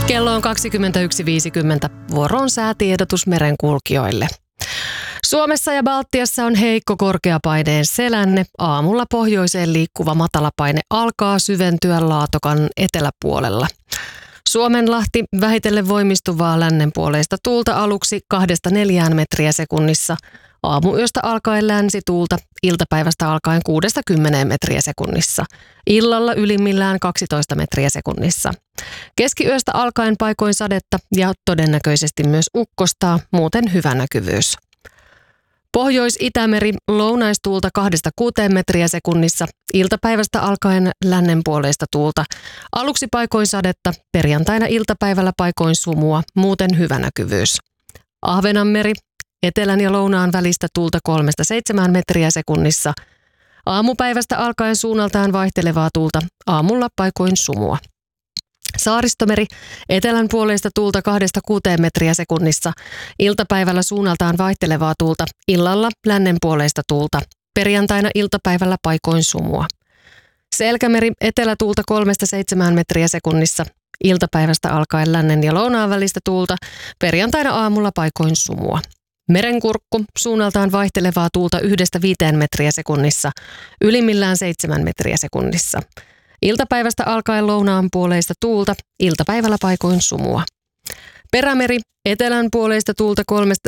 Kello on 21.50. Vuoro on säätiedotus merenkulkijoille. Suomessa ja Baltiassa on heikko korkeapaineen selänne. Aamulla pohjoiseen liikkuva matalapaine alkaa syventyä Laatokan eteläpuolella. Suomenlahti vähitellen voimistuvaa lännenpuoleista tuulta aluksi 2-4 metriä sekunnissa. Aamuyöstä alkaen länsituulta, iltapäivästä alkaen 6-10 metriä sekunnissa. Illalla ylimmillään 12 metriä sekunnissa. Keskiyöstä alkaen paikoin sadetta ja todennäköisesti myös ukkostaa, muuten hyvä näkyvyys. Pohjois-Itämeri lounaistuulta 2-6 metriä sekunnissa, iltapäivästä alkaen lännenpuoleista tuulta. Aluksi paikoin sadetta, perjantaina iltapäivällä paikoin sumua, muuten hyvä näkyvyys. Ahvenanmeri, etelän ja lounaan välistä tuulta 3-7 metriä sekunnissa. Aamupäivästä alkaen suunnaltaan vaihtelevaa tuulta, aamulla paikoin sumua. Saaristomeri, etelän puoleista tuulta 2-6 metriä sekunnissa. Iltapäivällä suunnaltaan vaihtelevaa tuulta, illalla lännen puoleista tuulta. Perjantaina iltapäivällä paikoin sumua. Selkämeri, etelätuulta 3-7 metriä sekunnissa. Iltapäivästä alkaen lännen ja lounaan välistä tuulta. Perjantaina aamulla paikoin sumua. Merenkurkku, suunnaltaan vaihtelevaa tuulta 1-5 metriä sekunnissa. Ylimmillään 7 metriä sekunnissa. Iltapäivästä alkaen lounaan puoleista tuulta, iltapäivällä paikoin sumua. Perämeri, etelän puoleista tuulta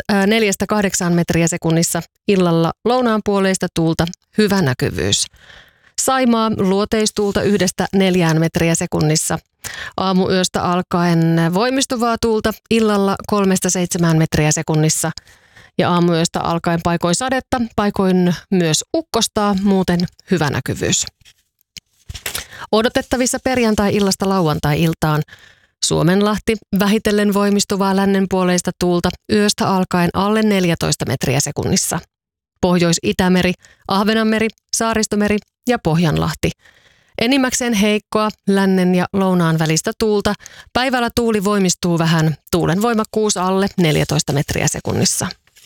4-8 metriä sekunnissa, illalla lounaan puoleista tuulta, hyvä näkyvyys. Saimaa, luoteistuulta 1-4 metriä sekunnissa. Aamuyöstä alkaen voimistuvaa tuulta, illalla 3-7 metriä sekunnissa. Ja aamuyöstä alkaen paikoin sadetta, paikoin myös ukkostaa, muuten hyvä näkyvyys. Odotettavissa perjantai-illasta lauantai-iltaan. Suomenlahti vähitellen voimistuvaa lännenpuoleista tuulta yöstä alkaen alle 14 metriä sekunnissa. Pohjois-Itämeri, Ahvenanmeri, Saaristomeri ja Pohjanlahti. Enimmäkseen heikkoa lännen ja lounaan välistä tuulta. Päivällä tuuli voimistuu vähän, tuulen voimakkuus alle 14 metriä sekunnissa.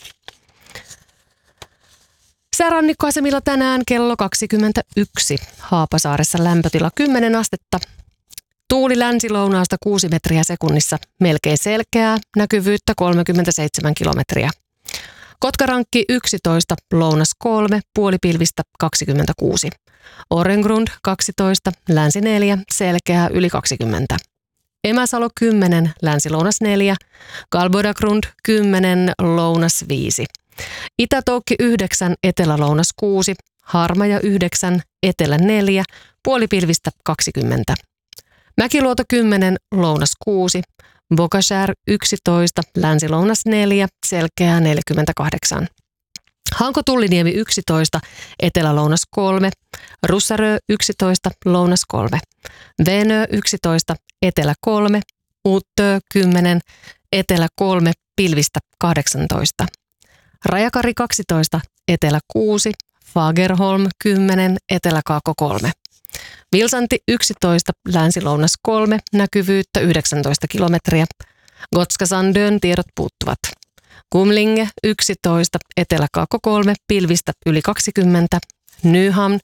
Säärannikkoasemilla tänään kello 21. Haapasaaressa lämpötila 10 astetta. Tuuli länsi-lounaasta 6 metriä sekunnissa. Melkein selkeää, näkyvyyttä 37 kilometriä. Kotkarankki 11, lounas 3, puolipilvistä 26. Orengrund 12, länsi 4, selkeää yli 20. Emäsalo 10, länsi-lounas 4. Galbodagrund 10, lounas 5. Itä-Toukki 9, etelä-lounas 6, Harmaja 9, etelä 4, puolipilvistä 20. Mäkiluoto 10, lounas 6, Bokashär 11, länsi-lounas 4, selkeää 48. Hanko-Tulliniemi 11, etelä-lounas 3, Russarö 11, lounas 3. Venö 11, etelä 3, Uttö 10, etelä 3, pilvistä 18. Rajakari 12, etelä 6, Fagerholm 10, etelä-kaakko 3. Vilsanti 11, länsi-lounas 3, näkyvyyttä 19 kilometriä. Gotskasandön tiedot puuttuvat. Kumlinge 11, etelä-kaakko 3, pilvistä yli 20. Nyhamn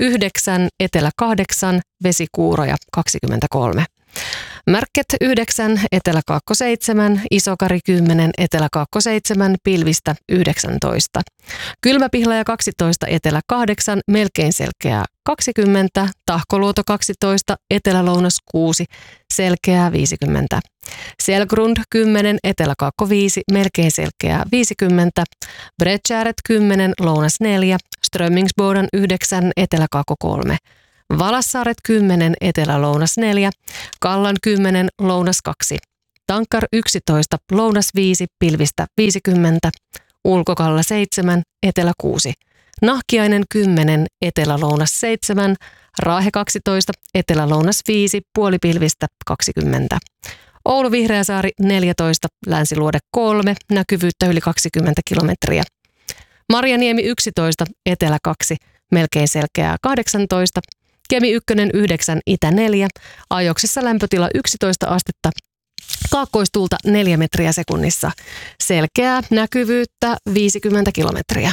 9, etelä 8, vesikuuroja 23. Märket 9, etelä-kaakko 7, Isokari 10, etelä-kaakko 7, pilvistä 19. Kylmäpihlaja 12, etelä 8, melkein selkeää 20, Tahkoluoto 12, etelä-lounas 6, selkeää 50. Selgrund 10, etelä-kaakko 5, melkein selkeää 50. Bredtjäret 10, lounas 4, Strömmingsboden 9, etelä-kaakko 3. Valassaaret 10, etelä-lounas 4, Kallan 10, lounas 2, Tankkar 11, lounas 5, pilvistä 50, Ulkokalla 7, etelä 6, Nahkiainen 10, etelä-lounas 7, Raahe 12, etelä-lounas 5, puolipilvistä 20. Oulu Vihreäsaari 14, länsiluode 3, näkyvyyttä yli 20 kilometriä. Marjaniemi 11, etelä 2, melkein selkeää 18, Kemi 1, 9, itä 4, ajoksessa lämpötila 11 astetta, kaakkoistuulta 4 metriä sekunnissa, selkeää näkyvyyttä 50 kilometriä.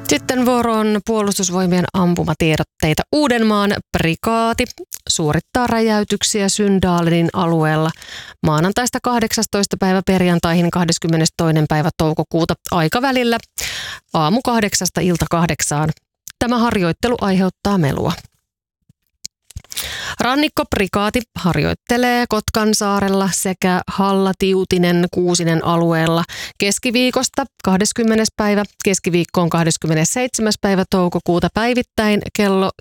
Sitten vuoroon Puolustusvoimien ampumatiedotteita. Uudenmaan prikaati suorittaa räjäytyksiä Syndalenin alueella maanantaista 18. päivä perjantaihin 22. päivä toukokuuta aikavälillä aamu 8 ilta 8. Tämä harjoittelu aiheuttaa melua. Rannikkoprikaati harjoittelee Kotkansaarella sekä Halla-Tiutinen Kuusinen alueella keskiviikosta 20. päivä keskiviikkoon 27. päivä toukokuuta päivittäin kello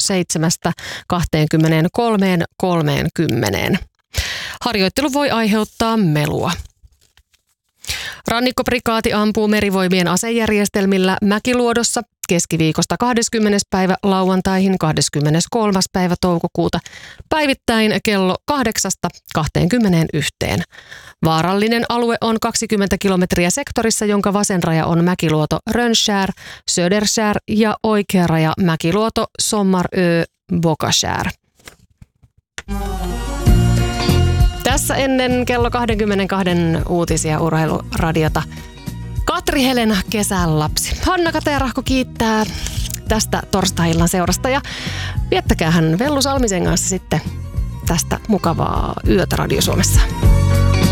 7:23:30. Harjoittelu voi aiheuttaa melua. Rannikkoprikaati ampuu merivoimien asejärjestelmillä Mäkiluodossa keskiviikosta 20. päivä lauantaihin 23. päivä toukokuuta päivittäin kello 8:21. Vaarallinen alue on 20 kilometriä sektorissa, jonka vasen raja on Mäkiluoto Rönnskär, Söderskär ja oikea raja Mäkiluoto Sommarö Bokaskär. Tässä ennen kello 22 uutisia Urheiluradiota. Katri-Helena kesän lapsi. Hanna Katerahko kiittää tästä torstai-illan seurasta ja viettäkäähän Vellu Salmisen kanssa sitten tästä mukavaa yötä Radio Suomessa.